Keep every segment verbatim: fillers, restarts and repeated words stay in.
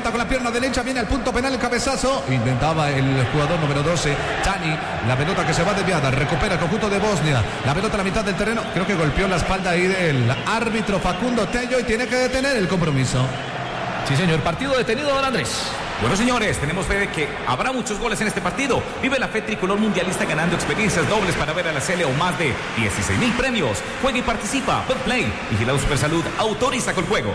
levanta con la pierna derecha, viene al punto penal el cabezazo. Intentaba el jugador número doce, Tani. La pelota que se va desviada, recupera el conjunto de Bosnia. La pelota a la mitad del terreno. Creo que golpeó la espalda ahí del árbitro Facundo Tello y tiene que detener el compromiso. Sí, señor. Partido detenido, don Andrés. Bueno, señores, tenemos fe de que habrá muchos goles en este partido. Vive la fe tricolor mundialista ganando experiencias dobles para ver a la Sele o más de dieciséis mil premios. Juega y participa. Betplay. Vigilado Supersalud. Autoriza con juegos.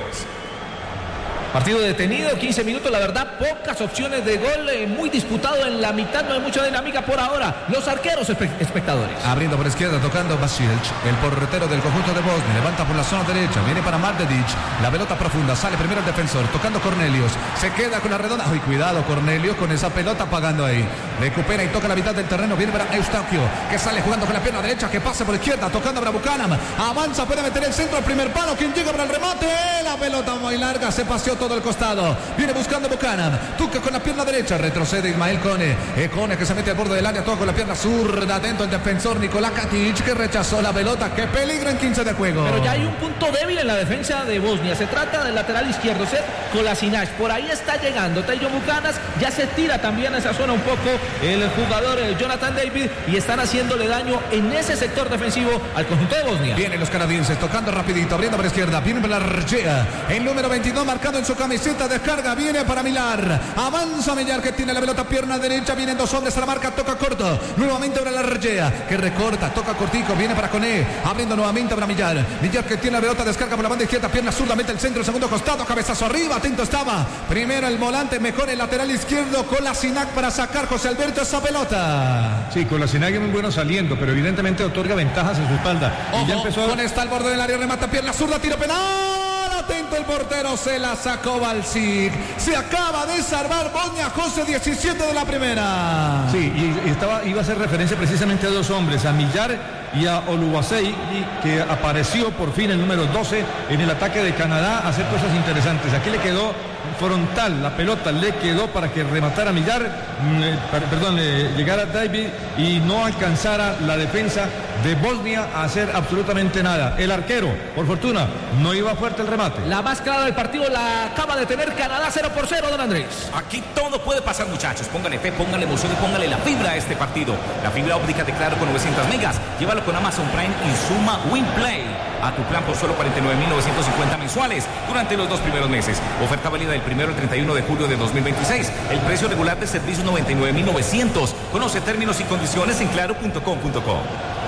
Partido detenido, quince minutos, la verdad, pocas opciones de gol, eh, muy disputado en la mitad, no hay mucha dinámica por ahora. Los arqueros espe espectadores. Abriendo por izquierda, tocando Vasilj, el portero del conjunto de Bosnia, levanta por la zona derecha, viene para Mardedic, la pelota profunda, sale primero el defensor, tocando Cornelius, se queda con la redonda. Ay, cuidado Cornelius con esa pelota pagando ahí. Recupera y toca la mitad del terreno, viene para Eustaquio, que sale jugando con la pierna derecha, que pasa por izquierda, tocando para Buchanan, avanza, puede meter el centro al primer palo, quien llega para el remate, la pelota muy larga, se paseó todo el costado, viene buscando Buchanan, toca con la pierna derecha, retrocede Ismael Kone, eh, Kone que se mete al borde del área, toca con la pierna zurda, atento el defensor Nicolás Katic, que rechazó la pelota, que peligra en quince de juego. Pero ya hay un punto débil en la defensa de Bosnia, se trata del lateral izquierdo, Seth Kolasinac, por ahí está llegando Tello Bucanas, ya se tira también a esa zona un poco el jugador eh, Jonathan David, y están haciéndole daño en ese sector defensivo al conjunto de Bosnia. Vienen los canadienses, tocando rapidito, abriendo por izquierda, viene para Argea, el número veintidós marcado en su camiseta, descarga, viene para Millar, avanza Millar que tiene la pelota, pierna derecha, vienen dos hombres a la marca, toca corto, nuevamente para la Argea, que recorta, toca cortico, viene para Coné, abriendo nuevamente para Millar, Millar que tiene la pelota, descarga por la banda izquierda, pierna zurda, mete el centro, segundo costado, cabezazo arriba, atento estaba, primero el volante, mejor el lateral izquierdo, Kolasinac para sacar José Alberto esa pelota. Sí, Kolasinac es muy bueno saliendo, pero evidentemente otorga ventajas en su espalda. Ojo, y ya empezó... con esta al borde del área, remata, pierna zurda, tiro penal, atento el portero, se la sacó Balsic, se acaba de salvar Bosnia, José, diecisiete de la primera. Sí, y, y estaba, iba a hacer referencia precisamente a dos hombres, a Millar y a Oluwasei, que apareció por fin el número doce en el ataque de Canadá a hacer cosas interesantes. Aquí le quedó frontal, la pelota le quedó para que rematara Millar, eh, perdón, eh, llegara David y no alcanzara la defensa de Bosnia a hacer absolutamente nada. El arquero, por fortuna, no iba fuerte el remate. La más clara del partido la acaba de tener Canadá, cero por cero, don Andrés. Aquí todo puede pasar, muchachos. Póngale fe, póngale emoción y póngale la fibra a este partido. La fibra óptica de Claro con novecientos megas. Llévalo con Amazon Prime y suma WinPlay a tu plan por solo cuarenta y nueve mil novecientos cincuenta mensuales durante los dos primeros meses. Oferta válida del primero al treinta y uno de julio de dos mil veintiséis. El precio regular del servicio noventa y nueve mil novecientos. Conoce términos y condiciones en claro punto com punto co.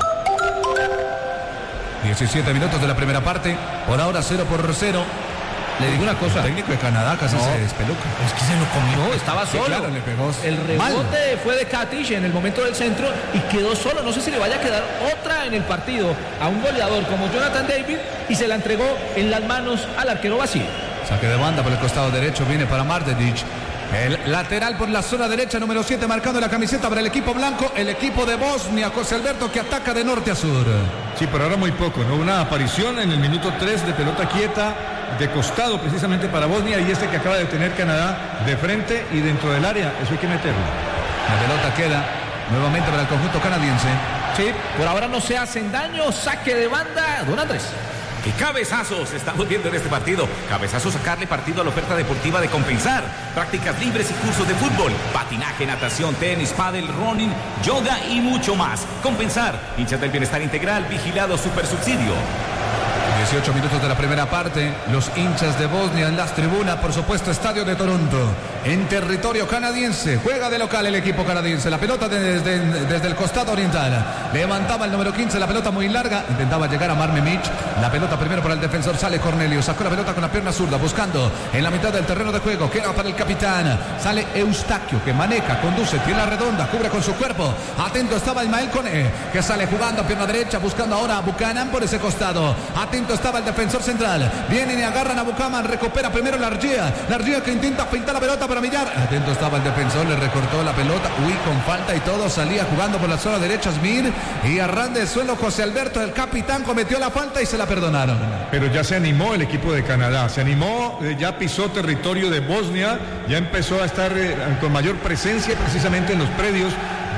diecisiete minutos de la primera parte, por ahora cero por cero. Le digo una cosa, el técnico de Canadá casi no, se despeluca. Es que se lo comió, estaba solo. Sí, claro, le pegó el rebote mal. Fue de Katic en el momento del centro y quedó solo. No sé si le vaya a quedar otra en el partido a un goleador como Jonathan David, y se la entregó en las manos al arquero Vasilj. Saque de banda por el costado derecho, viene para Mardedic. El lateral por la zona derecha, número siete, marcando la camiseta para el equipo blanco, el equipo de Bosnia, José Alberto, que ataca de norte a sur. Sí, pero ahora muy poco, ¿no? Una aparición en el minuto tres de pelota quieta, de costado precisamente para Bosnia, y este que acaba de tener Canadá de frente y dentro del área, eso hay que meterlo. La pelota queda nuevamente para el conjunto canadiense. Sí, por ahora no se hacen daño, saque de banda, don Andrés. ¡Qué cabezazos estamos viendo en este partido! Cabezazos, sacarle partido a la oferta deportiva de Compensar. Prácticas libres y cursos de fútbol, patinaje, natación, tenis, pádel, running, yoga y mucho más. Compensar, hinchas del bienestar integral, vigilado super subsidio. dieciocho minutos de la primera parte, los hinchas de Bosnia en las tribunas, por supuesto, estadio de Toronto, en territorio canadiense, juega de local el equipo canadiense, la pelota desde, desde el costado oriental, levantaba el número quince, la pelota muy larga, intentaba llegar a Marmemic, la pelota primero para el defensor, sale Cornelio, sacó la pelota con la pierna zurda, buscando en la mitad del terreno de juego, queda para el capitán, sale Eustaquio, que maneja, conduce, tiene la redonda, cubre con su cuerpo, atento estaba Ismael Kone, que sale jugando a pierna derecha, buscando ahora a Buchanan por ese costado, atento estaba el defensor central, vienen y agarran a Buchanan, recupera primero la Argea, la Argea que intenta pintar la pelota para Millar, atento estaba el defensor, le recortó la pelota, uy, con falta y todo, salía jugando por la zona derecha Smir, y a ras de suelo José Alberto, el capitán, cometió la falta y se la perdonaron. Pero ya se animó el equipo de Canadá, se animó, eh, ya pisó territorio de Bosnia, ya empezó a estar eh, con mayor presencia precisamente en los predios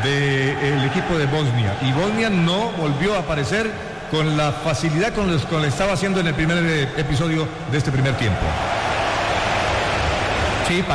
del equipo de Bosnia, y Bosnia no volvió a aparecer con la facilidad con lo que estaba haciendo en el primer episodio de este primer tiempo. Sí,